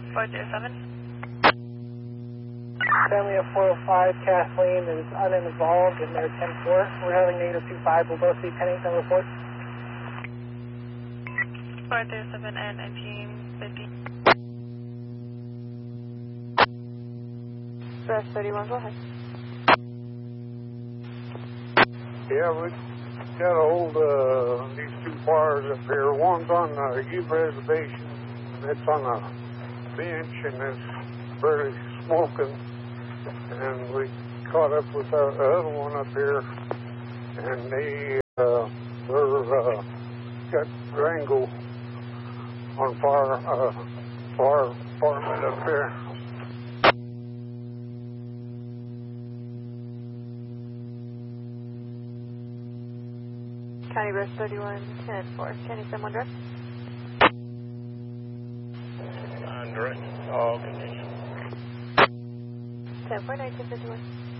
407. Family of 405, Kathleen is uninvolved in their 10-4. We're having negative 25. Will both be pending on report. 437 and 1950. Press 31, go ahead. Yeah, we got a hold of these two bars up here. One's on the Ute Reservation, and it's on a bench, and it's barely smoking. And we caught up with the other one up here, and they're got Durango on far apartment up here. County Bridge 31, 10-4. Can you send one direct? Direct. Oh, continue. 10-4, 1951.